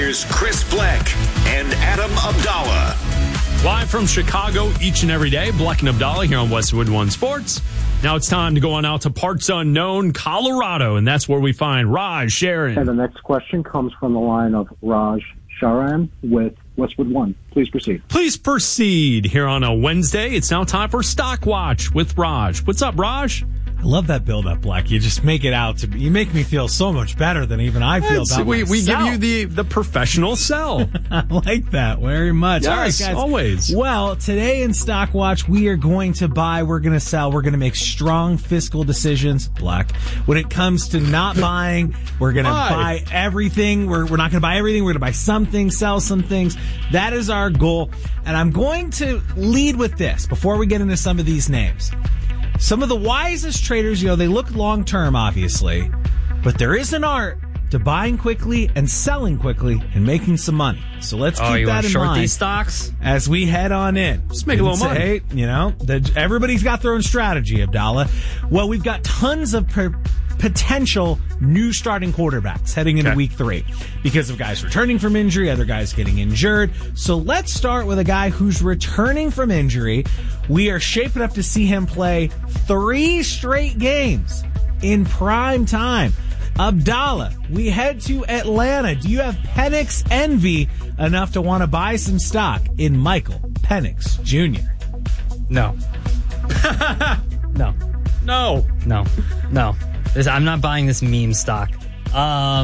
Here's Chris Bleck and Adam Abdallah. Live from Chicago each and every day, Bleck and Abdallah here on Westwood One Sports. Now it's time to go on out to parts unknown Colorado, and that's where we find Raj Sharon. And the next question comes from the line of Raj Sharan with Westwood One. Please proceed. Please proceed here on a Wednesday. It's now time for Stock Watch with Raj. What's up, Raj? I love that build-up, Bleck. You just make it out to you make me feel so much better than even I feel about we myself. give you the professional sell. I like that very much. Yes, all right, guys. Always. Well, today in Stock Watch, we are going to buy, we're going to sell, we're going to make strong fiscal decisions, Bleck. When it comes to not buying, we're going to buy everything. We're not going to buy everything. We're going to buy some things, sell some things. That is our goal. And I'm going to lead with this before we get into some of these names. Some of the wisest traders, they look long-term, obviously, but there is an art to buying quickly and selling quickly and making some money. So let's keep that in mind these stocks as we head on in. Just make a little money. Everybody's got their own strategy, Abdallah. Well, we've got tons of potential new starting quarterbacks heading into week 3 because of guys returning from injury, other guys getting injured. So let's start with a guy who's returning from injury. We are shaping up to see him play 3 straight games in prime time. Abdallah, we head to Atlanta. Do you have Penix envy enough to want to buy some stock in Michael Penix Jr.? No. No. I'm not buying this meme stock. I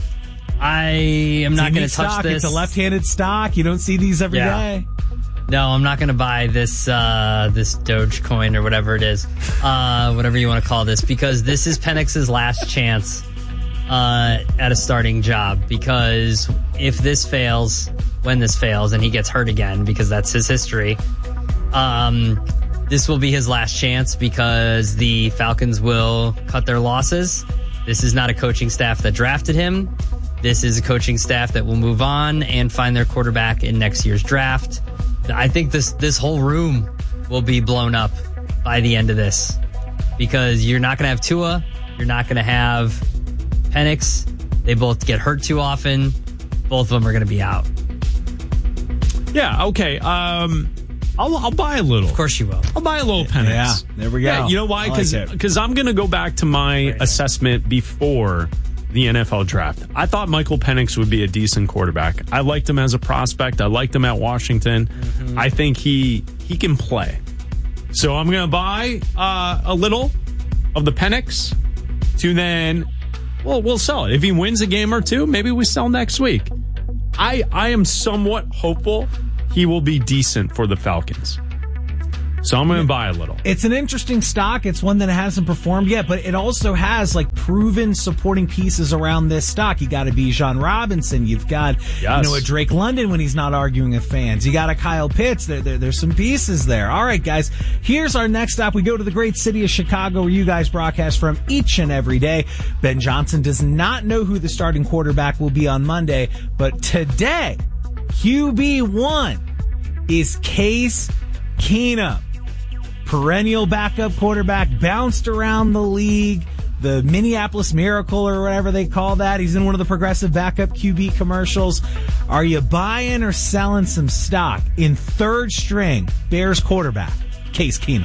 am not going to touch this. It's a left-handed stock. You don't see these every day. No, I'm not going to buy this this Dogecoin or whatever it is, whatever you want to call this, because this is Penix's last chance at a starting job. Because if this fails, when this fails, and he gets hurt again, because that's his history, this will be his last chance because the Falcons will cut their losses. This is not a coaching staff that drafted him. This is a coaching staff that will move on and find their quarterback in next year's draft. I think this whole room will be blown up by the end of this because you're not going to have Tua. You're not going to have Penix. They both get hurt too often. Both of them are going to be out. Yeah, okay. I'll buy a little. Of course you will. I'll buy a little Penix. Yeah, there we go. Yeah, you know why? Because I'm going to go back to my assessment before the NFL draft. I thought Michael Penix would be a decent quarterback. I liked him as a prospect. I liked him at Washington. Mm-hmm. I think he can play. So I'm going to buy a little of the Penix to then, we'll sell it. If he wins a game or two, maybe we sell next week. I am somewhat hopeful he will be decent for the Falcons. So I'm going to buy a little. It's an interesting stock. It's one that hasn't performed yet, but it also has proven supporting pieces around this stock. You got a Bijan Robinson. You've got a Drake London when he's not arguing with fans. You got a Kyle Pitts. There's some pieces there. All right, guys. Here's our next stop. We go to the great city of Chicago, where you guys broadcast from each and every day. Ben Johnson does not know who the starting quarterback will be on Monday, but today, QB1 is Case Keenum. Perennial backup quarterback, bounced around the league, the Minneapolis Miracle or whatever they call that. He's in one of the progressive backup QB commercials. Are you buying or selling some stock in third string Bears quarterback, Case Keenum?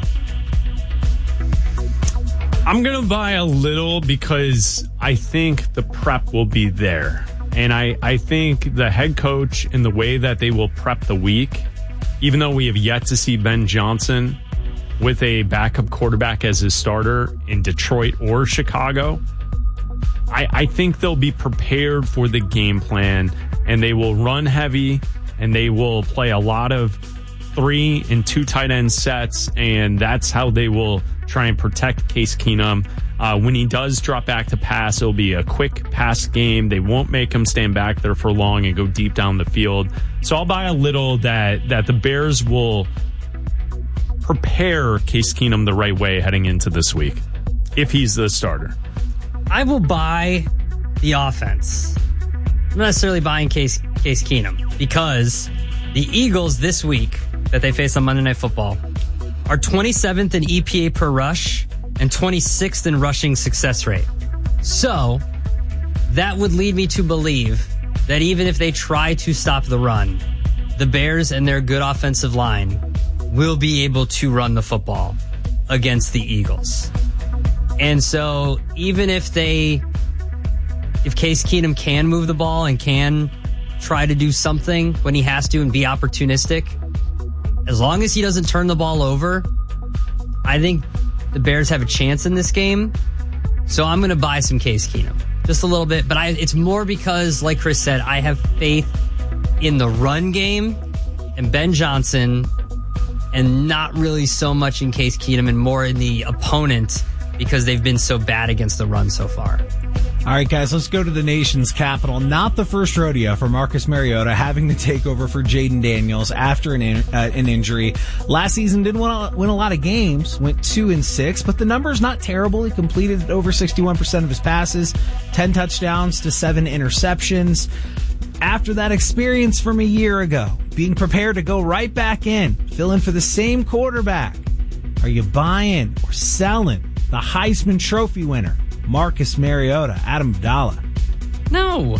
I'm going to buy a little because I think the prep will be there. And I think the head coach and the way that they will prep the week, even though we have yet to see Ben Johnson with a backup quarterback as his starter in Detroit or Chicago, I think they'll be prepared for the game plan, and they will run heavy, and they will play a lot of 3 and 2 tight end sets, and that's how they will try and protect Case Keenum. When he does drop back to pass, it'll be a quick pass game. They won't make him stand back there for long and go deep down the field. So I'll buy a little that the Bears will prepare Case Keenum the right way heading into this week, if he's the starter. I will buy the offense. I'm not necessarily buying Case Keenum because the Eagles this week that they face on Monday Night Football are 27th in EPA per rush and 26th in rushing success rate. So that would lead me to believe that even if they try to stop the run, the Bears and their good offensive line will be able to run the football against the Eagles. And so even if Case Keenum can move the ball and can try to do something when he has to and be opportunistic, as long as he doesn't turn the ball over, I think the Bears have a chance in this game. So I'm going to buy some Case Keenum. Just a little bit. But it's more because, like Chris said, I have faith in the run game and Ben Johnson, and not really so much in Case Keenum and more in the opponent because they've been so bad against the run so far. All right, guys, let's go to the nation's capital. Not the first rodeo for Marcus Mariota having to take over for Jaden Daniels after an injury. Last season didn't win a lot of games, went 2-6, but the number's not terrible. He completed over 61% of his passes, 10 touchdowns to 7 interceptions. After that experience from a year ago, being prepared to go right back in, fill in for the same quarterback. Are you buying or selling the Heisman Trophy winner, Marcus Mariota? Adam Abdallah. No,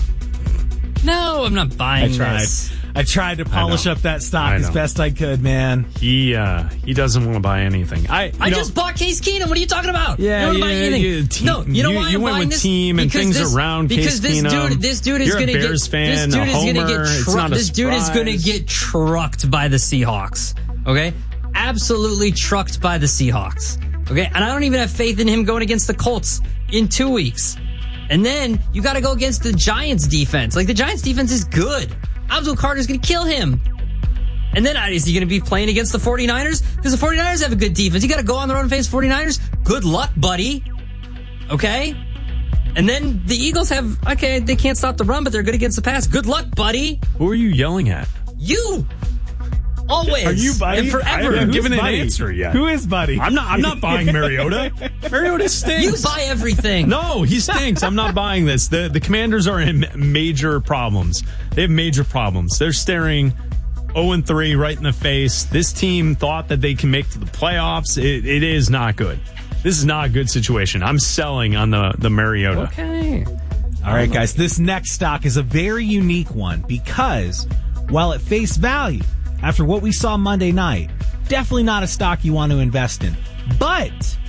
I'm not buying this. I tried to polish up that stock as best I could, man. He doesn't want to buy anything. I just bought Case Keenum. What are you talking about? Yeah, you don't buy anything. No, you know why you went with team and things around Case Keenum. This dude is going to get. Bears fan, a homer. This dude is going to get trucked by the Seahawks. Okay, absolutely trucked by the Seahawks. Okay, and I don't even have faith in him going against the Colts in 2 weeks. And then you got to go against the Giants defense. Like, the Giants defense is good. Abdul Carter's going to kill him. And then is he going to be playing against the 49ers? Because the 49ers have a good defense. You got to go on the road and face 49ers. Good luck, buddy. Okay? And then the Eagles they can't stop the run, but they're good against the pass. Good luck, buddy. Who are you yelling at? You. Always. Are you Buddy? And forever. I haven't given an Buddy? answer yet. Who is Buddy? I'm not buying Mariota. Mariota stinks. You buy everything. No, he stinks. I'm not buying this. The Commanders are in major problems. They have major problems. They're staring 0-3 right in the face. This team thought that they can make to the playoffs. It is not good. This is not a good situation. I'm selling on the Mariota. Okay. All right, guys. This next stock is a very unique one because while at face value, after what we saw Monday night, definitely not a stock you want to invest in. But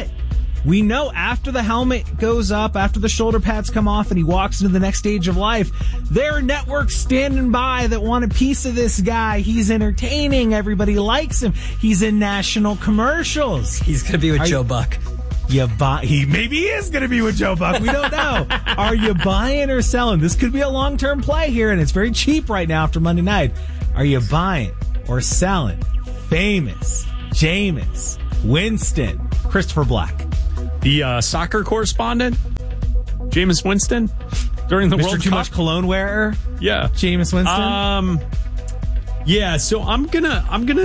we know after the helmet goes up, after the shoulder pads come off and he walks into the next stage of life, there are networks standing by that want a piece of this guy. He's entertaining. Everybody likes him. He's in national commercials. He's going to be with Joe Buck. Maybe he is going to be with Joe Buck. We don't know. Are you buying or selling? This could be a long-term play here, and it's very cheap right now after Monday night. Are you buying or selling famous Jameis Winston? Christopher Black. The soccer correspondent, Jameis Winston, during the Mr. World Too Cup. Much Cologne wearer? Yeah. Jameis Winston? Yeah, so I'm gonna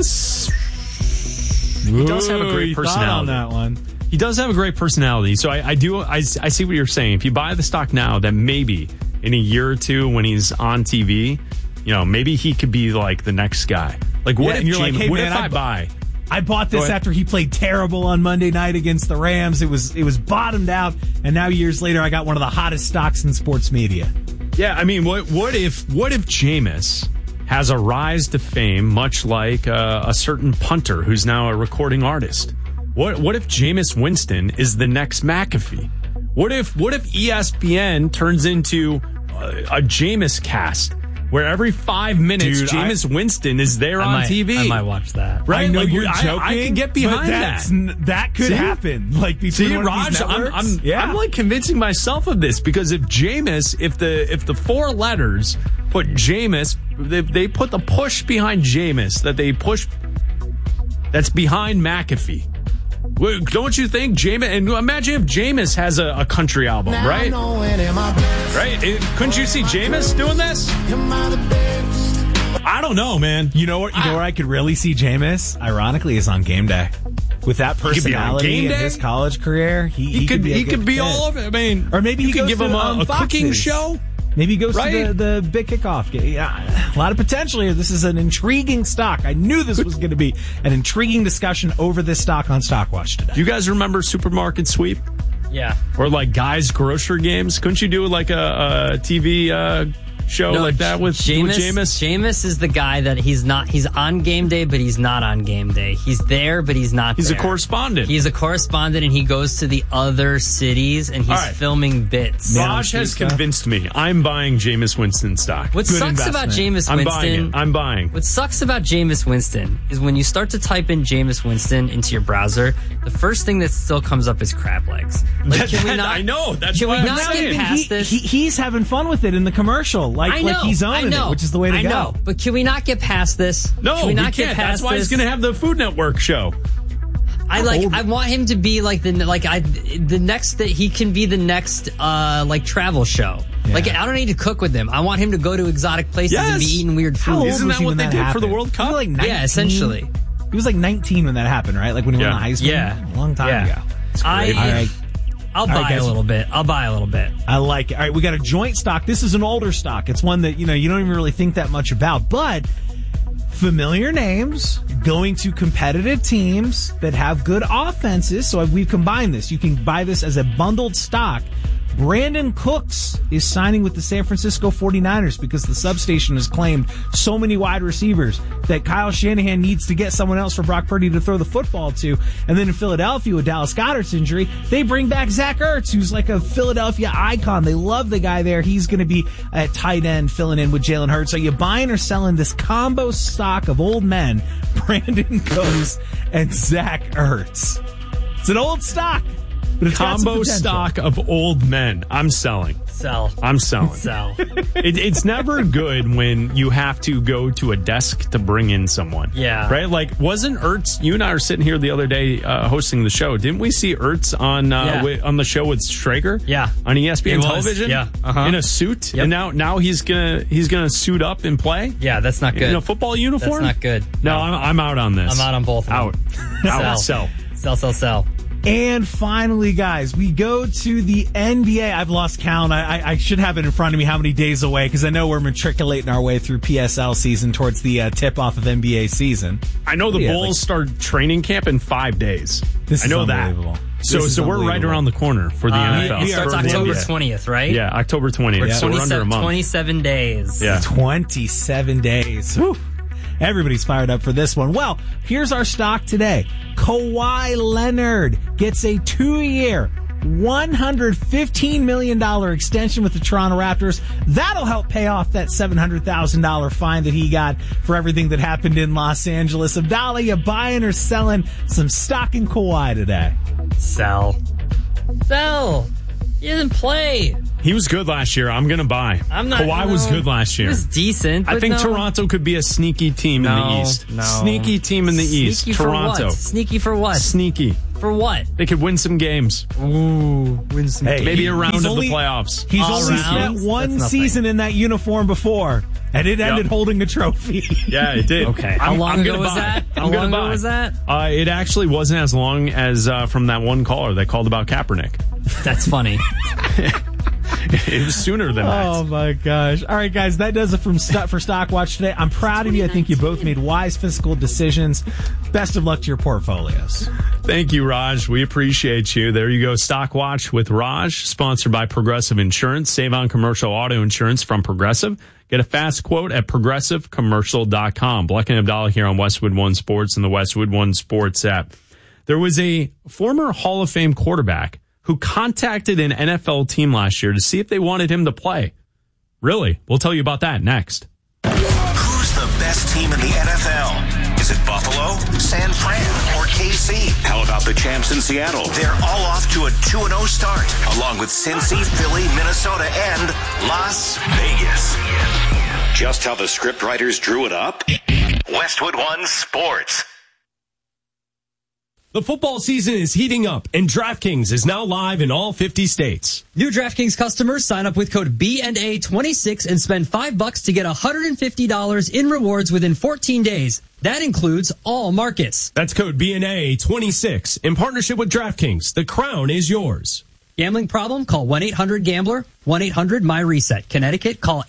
he does have a great personality on that one. He does have a great personality. So I see what you're saying. If you buy the stock now, then maybe in a year or two when he's on TV, maybe he could be like the next guy. Like, what if I buy? I bought this after he played terrible on Monday night against the Rams. It was bottomed out, and now years later, I got one of the hottest stocks in sports media. Yeah, I mean, what if Jameis has a rise to fame, much like a certain punter who's now a recording artist? What if Jameis Winston is the next McAfee? What if ESPN turns into a Jameis cast? Where every 5 minutes, Jameis Winston is there on TV. I might watch that. Right? I know you're joking. I can get behind that. That could happen. Like between Raj, I'm like convincing myself of this because if the 4 letters put Jameis, they put the push behind Jameis that they push. That's behind McAfee. Don't you think Jameis? And imagine if Jameis has a country album, right? Right? Couldn't you see Jameis doing this? I don't know, man. You know where I could really see Jameis? Ironically, is on Game Day. With that personality and his college career, he could be all over. I mean, or maybe he could give him a cooking show. Maybe he goes to the big kickoff game. Yeah, a lot of potential here. This is an intriguing stock. I knew this was going to be an intriguing discussion over this stock on Stockwatch today. Do you guys remember Supermarket Sweep? Yeah. Or like Guys Grocery Games? Couldn't you do like a TV show like that with Jameis? Jameis is the guy that he's on game day, but he's not on game day. He's there, but he's not there. He's a correspondent. He's a correspondent, and he goes to the other cities, and he's filming bits. Raj has convinced me. I'm buying Jameis Winston stock. What sucks about Jameis Winston... I'm buying. What sucks about Jameis Winston is when you start to type in Jameis Winston into your browser, the first thing that still comes up is crab legs. Like, can we not... I know. That's can why we I'm not saying. get past this? He's having fun with it in the commercial. Like he's owning it, which is the way to go. I know, but can we not get past this? No, we can't. That's why he's going to have the Food Network show. I want him to be like he can be the next travel show. Yeah. Like, I don't need to cook with him. I want him to go to exotic places and be eating weird food. Isn't that what they did for the World Cup? Like 19? Yeah, essentially. He was like 19 when that happened, right? Like when he went to high school. Yeah, a long time ago. I'll buy a little bit. I like it. All right, we got a joint stock. This is an older stock. It's one that, you don't even really think that much about, but familiar names going to competitive teams that have good offenses. So we've combined this. You can buy this as a bundled stock. Brandon Cooks is signing with the San Francisco 49ers because the substation has claimed so many wide receivers that Kyle Shanahan needs to get someone else for Brock Purdy to throw the football to. And then in Philadelphia with Dallas Goedert's injury, they bring back Zach Ertz, who's like a Philadelphia icon. They love the guy there. He's going to be at tight end filling in with Jalen Hurts. Are you buying or selling this combo stock of old men, Brandon Cooks and Zach Ertz? It's an old stock. Combo stock of old men. I'm selling. I'm selling. Sell. It's never good when you have to go to a desk to bring in someone. Yeah. Right? Like, wasn't Ertz, you and I were sitting here the other day hosting the show. Didn't we see Ertz on the show with Strager? Yeah. On ESPN television? Yeah. In a suit? Yep. And now he's gonna suit up and play? Yeah, that's not good. In a football uniform? That's not good. No, I'm out on this. I'm out on both of them. Out. Sell. Sell. And finally, guys, we go to the NBA. I've lost count. I should have it in front of me how many days away, because I know we're matriculating our way through PSL season towards the tip-off of NBA season. I know the Bulls start training camp in 5 days. I know that. So we're right around the corner for the NFL. It starts October 20th, right? Yeah, October 20th. So we're under a month. 27 days. Yeah. 27 days. Whew. Everybody's fired up for this one. Well, here's our stock today. Kawhi Leonard gets a 2-year, $115 million extension with the Toronto Raptors. That'll help pay off that $700,000 fine that he got for everything that happened in Los Angeles. Abdallah, you buying or selling some stock in Kawhi today? Sell. He doesn't play. He was good last year. I'm going to buy. Kawhi was good last year. He was decent. I think Toronto could be a sneaky team in the East. No. Sneaky team in the East. Toronto. Sneaky for what? Sneaky. For what? They could win some games. Ooh, win some games. Maybe a round of the playoffs. He's only spent one season in that uniform before, and it ended holding a trophy. Yeah, it did. Okay. How long ago was that? It actually wasn't as long as from that one caller that called about Kaepernick. That's funny. It was sooner than that. Oh, my gosh. All right, guys, that does it for Stockwatch today. I'm proud of you. I think you both made wise fiscal decisions. Best of luck to your portfolios. Thank you, Raj. We appreciate you. There you go. Stockwatch with Raj, sponsored by Progressive Insurance. Save on commercial auto insurance from Progressive. Get a fast quote at progressivecommercial.com. Black and Abdallah here on Westwood One Sports and the Westwood One Sports app. There was a former Hall of Fame quarterback who contacted an NFL team last year to see if they wanted him to play. Really? We'll tell you about that next. Who's the best team in the NFL? Is it Buffalo, San Fran, or KC? How about the champs in Seattle? They're all off to a 2-0 start, along with Cincy, Philly, Minnesota, and Las Vegas. Just how the scriptwriters drew it up? Westwood One Sports. The football season is heating up, and DraftKings is now live in all 50 states. New DraftKings customers sign up with code BNA26 and spend $5 to get $150 in rewards within 14 days. That includes all markets. That's code BNA26 in partnership with DraftKings. The crown is yours. Gambling problem? Call 1-800-GAMBLER, 1-800-MyReset. Connecticut, call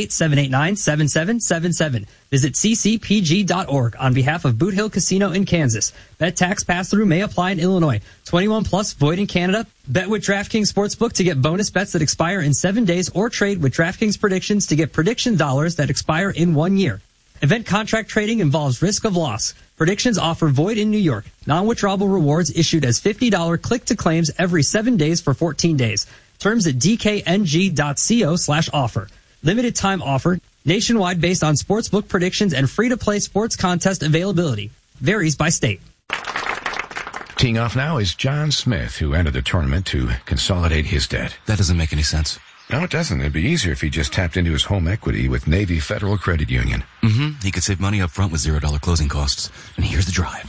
888-789-7777. Visit ccpg.org on behalf of Boot Hill Casino in Kansas. Bet tax pass-through may apply in Illinois. 21 plus, void in Canada. Bet with DraftKings Sportsbook to get bonus bets that expire in 7 days, or trade with DraftKings Predictions to get prediction dollars that expire in 1 year. Event contract trading involves risk of loss. Predictions offer void in New York. Non-withdrawable rewards issued as $50 click-to-claims every 7 days for 14 days. Terms at dkng.co/offer. Limited time offer. Nationwide based on sportsbook predictions and free-to-play sports contest availability. Varies by state. Teeing off now is John Smith, who entered the tournament to consolidate his debt. That doesn't make any sense. No, it doesn't. It'd be easier if he just tapped into his home equity with Navy Federal Credit Union. He could save money up front with $0 closing costs. And here's the drive.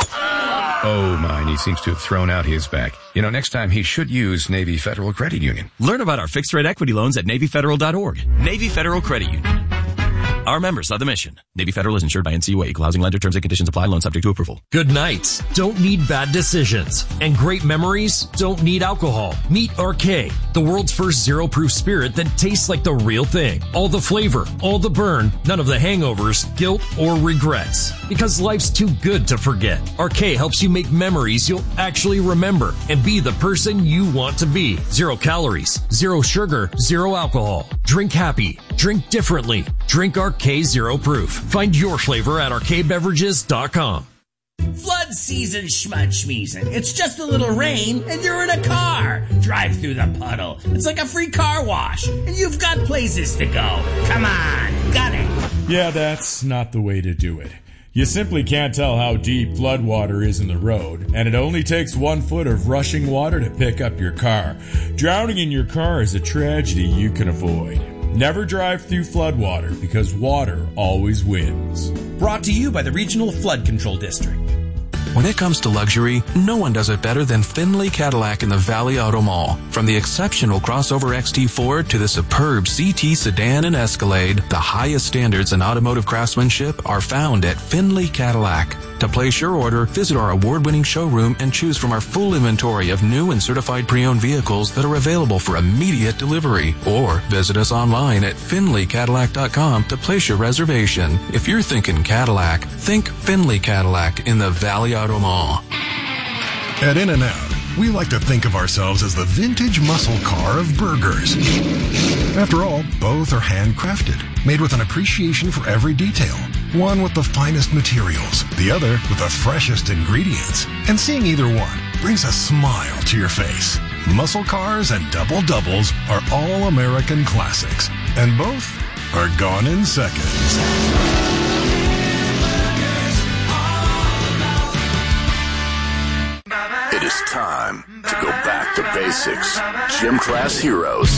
Oh, mine. He seems to have thrown out his back. You know, next time he should use Navy Federal Credit Union. Learn about our fixed rate equity loans at NavyFederal.org. Navy Federal Credit Union. Our members are the mission. Navy Federal is insured by NCUA. Equal housing lender. Terms and conditions apply. Loan subject to approval. Good nights don't need bad decisions. And great memories don't need alcohol. Meet RK, the world's first zero-proof spirit that tastes like the real thing. All the flavor, all the burn, none of the hangovers, guilt, or regrets. Because life's too good to forget. RK helps you make memories you'll actually remember and be the person you want to be. 0 calories, 0 sugar, 0 alcohol. Drink happy. Drink differently. Drink RK Zero Proof. Find your flavor at arcadebeverages.com. Flood season schmud-schmeezin'. It's just a little rain and you're in a car. Drive through the puddle. It's like a free car wash. And you've got places to go. Come on, got it. Yeah, that's not the way to do it. You simply can't tell how deep floodwater is in the road, and it only takes 1 foot of rushing water to pick up your car. Drowning in your car is a tragedy you can avoid. Never drive through floodwater, because water always wins. Brought to you by the Regional Flood Control District. When it comes to luxury, no one does it better than Findlay Cadillac in the Valley Auto Mall. From the exceptional crossover XT4 to the superb CT sedan and Escalade, the highest standards in automotive craftsmanship are found at Findlay Cadillac. To place your order, visit our award-winning showroom and choose from our full inventory of new and certified pre-owned vehicles that are available for immediate delivery. Or visit us online at FindlayCadillac.com to place your reservation. If you're thinking Cadillac, think Findlay Cadillac in the Valley Auto Mall. At In-N-Out, we like to think of ourselves as the vintage muscle car of burgers. After all, both are handcrafted, made with an appreciation for every detail. One with the finest materials, the other with the freshest ingredients. And seeing either one brings a smile to your face. Muscle cars and double doubles are all American classics, and both are gone in seconds. It is time to go back to basics. Gym Class Heroes.